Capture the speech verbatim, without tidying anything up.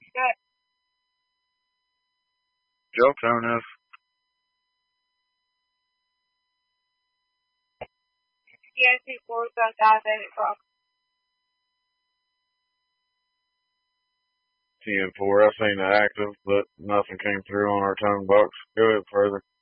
Good. Joke on us. T N C four thousand from T N four, I seen it active, but nothing came through on our tone box. Go ahead further.